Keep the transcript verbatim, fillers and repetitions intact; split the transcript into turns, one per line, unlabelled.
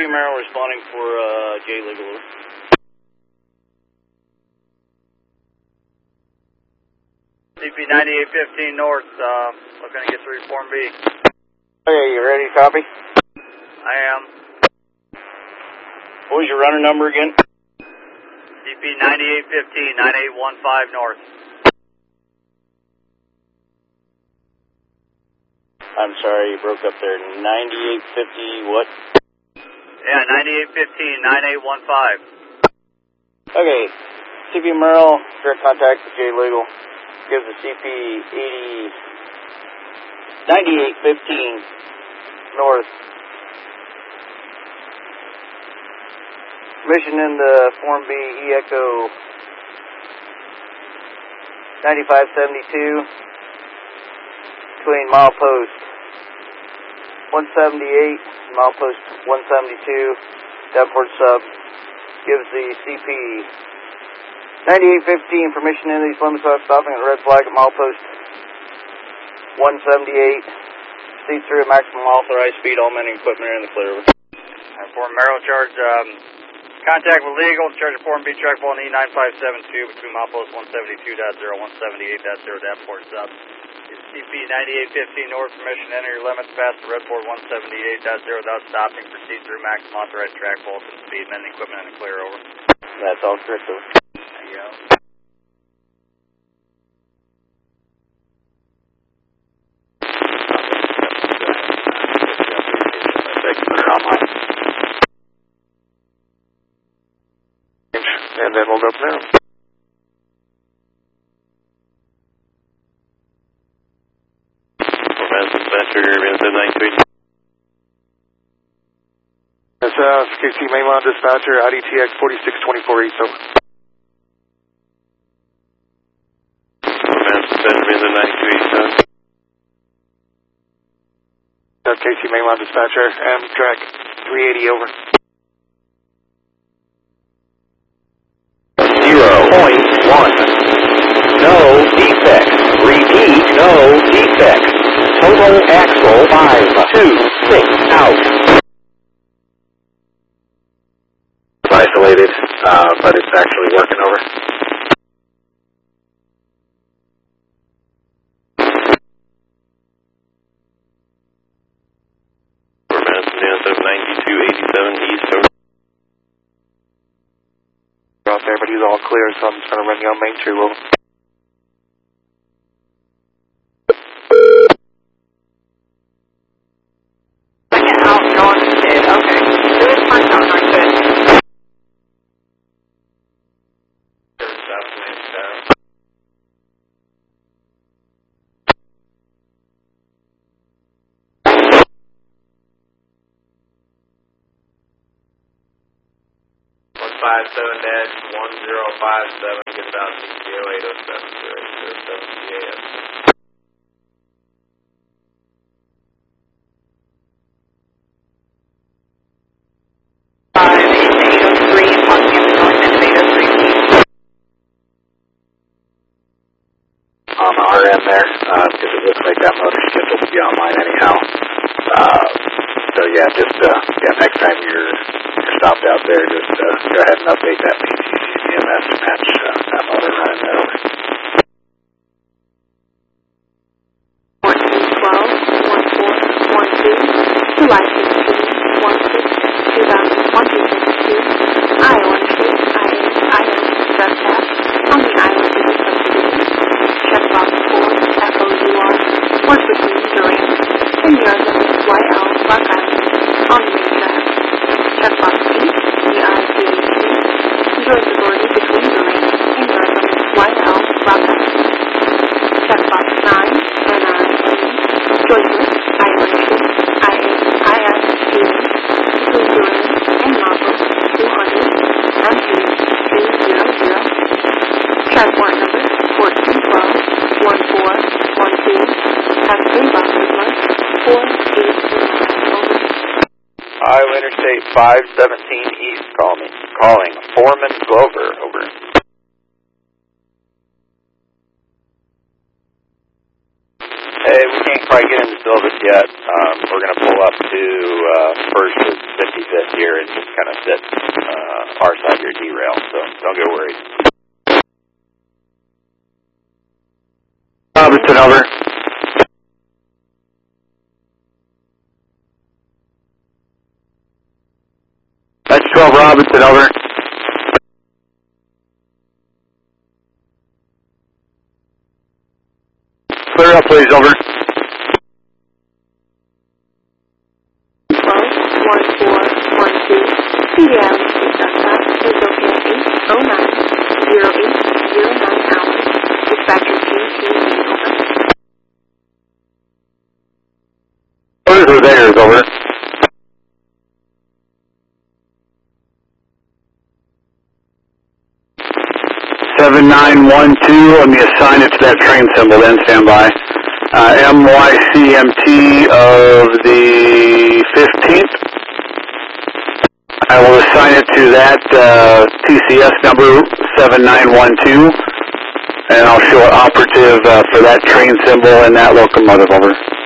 P Merrill responding for uh, J Legal.
C P ninety-eight fifteen north, uh, looking to get through Form B.
Okay, you ready? Copy?
I am.
What was your runner number again?
C P ninety-eight fifteen, nine eight one five north.
I'm sorry, you broke up there. ninety-eight fifty what?
Yeah, ninety-eight fifteen, nine eight one five.
Okay, C P Merrill, direct contact with J Legal. Gives the C P eighty, ninety-eight fifteen north. Mission in the Form B, E Echo ninety-five seventy-two between milepost one seventy-eight, milepost one seventy-two, Davenport sub. Gives the C P ninety-eight fifteen permission into these limits without stopping at the red flag at milepost one seventy-eight. Proceed through at maximum authorized speed. All men and equipment are in the clear.
And Form Merrill charge, um, contact with legal, charge of Form B track ball in E nine five seven two between milepost one seventy-two point zero, one seventy-eight point zero, Davenport sub. C P ninety-eight fifteen north, permission to enter your limits past the red board one seventy-eight point zero without stopping. Proceed through maximum authorized track ball and speed, men and equipment in the clear. Over.
That's all correct, over.
There you go.
And then we'll go from there. Dispatcher, Vincent nine three. That's uh, K C mainline dispatcher, I D T X forty-six twenty-four East, over. Vincent nine two East, That's K C mainline dispatcher, Amtrak three eighty, over.
zero point one. No defects. Repeat, no defects. Total axle five two six out.
It's isolated, uh, but it's actually working, over. ninety-two eighty-seven East, over. Out there, but he's all clear, so I'm just going to run you on Main Street, over. five seven dash one zero five seven, get down to zero eight oh seven, zero eight zero seven C A S.
five eight oh three, parking at the north end of eight oh three.
On the R M there, uh, because it looks like that motor schedule will be online anyhow. Uh, so yeah, just, uh, yeah, next time you're, you're stopped out there, just, uh, go ahead and update that P T C C M S to match, uh, that motor running there, over.
one two twelve, one four one two, July sixteenth, one six, two thousand twenty, two, Iowa Street, I A I S, trespass, on the island of the subdivision, checkbox four, F O U R, work between Durant, and your limit Y L, Rock Island, on the main track, checkbox eight, D I C A T, enjoys authority between Durant, and your limit Y L, Rock Island, checkbox nine, N I N, Joyful, Island Street, I A I S, between Durant and Mavo, two hundred, M P, two hundred, track warrant number, fourteen twelve, one four one two, have three boxes left, four eight nine, over.
Iowa Interstate five seventeen East, calling, calling Foreman Glover, over. Hey, we can't quite get him to Silvis yet. Um, we're going to pull up to uh,
first to fifty-fifth here and just kind of sit uh, our side of your derail, so don't get worried.
Robinson, over. That's twelve Robinson, over. Clear up, please, over.
twelve, one four, one two, C D L six Delta, Ethiopian eight oh nine, zero eight zero nine hours, dispatcher G T V, over.
Where's the Vegas, over? seven nine one two, let me assign it to that train symbol then, stand by. Uh, M Y C M T of the fifteenth. I will assign it to that uh, T C S number seven nine one two, and I'll show an operative uh, for that train symbol and that locomotive, over.